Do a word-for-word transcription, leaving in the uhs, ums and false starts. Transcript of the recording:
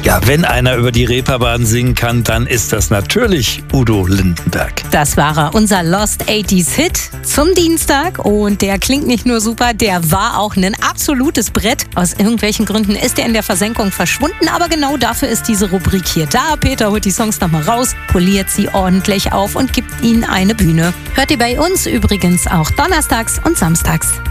Ja, wenn einer über die Reeperbahn singen kann, dann ist das natürlich Udo Lindenberg. Das war er, unser Lost achtziger Hit zum Dienstag. Und der klingt nicht nur super, der war auch ein absolutes Brett. Aus irgendwelchen Gründen ist er in der Versenkung verschwunden, aber genau dafür ist diese Rubrik hier da. Peter holt die Songs nochmal raus, poliert sie ordentlich auf und gibt ihnen eine Bühne. Hört ihr bei uns übrigens auch donnerstags und samstags.